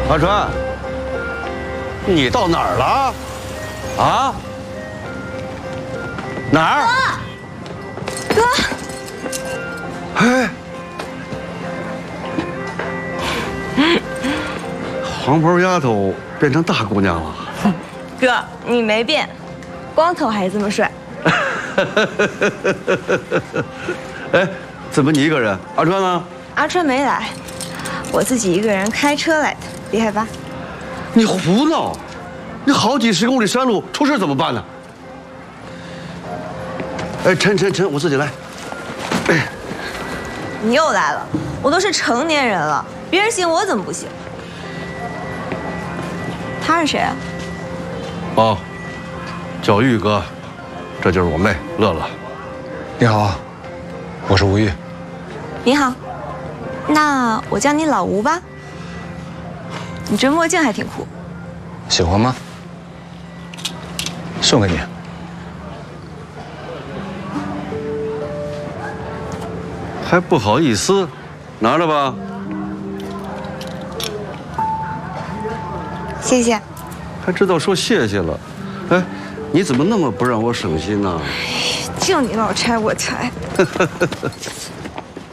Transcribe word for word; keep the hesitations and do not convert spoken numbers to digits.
阿川，你到哪儿了？啊？哪儿？ 哥， 哎，黄袍丫头变成大姑娘了。 哥，你没变，光头还是这么帅。 哎，怎么你一个人？阿川呢？ 阿川没来，我自己一个人开车来的，别害怕。 你胡闹！你好几十公里山路，出事怎么办呢？哎，晨晨晨，我自己来。哎， 你又来了，我都是成年人了，别人行我怎么不行？他是谁啊？ 哦，叫玉哥，这就是我妹乐乐。 你好，我是吴玉。 你好，那我叫你老吴吧。你这墨镜还挺酷。 喜欢吗？送给你。 还不好意思，拿着吧。 谢谢。 还知道说谢谢了。哎，你怎么那么不让我省心呢？ 就你老拆我拆。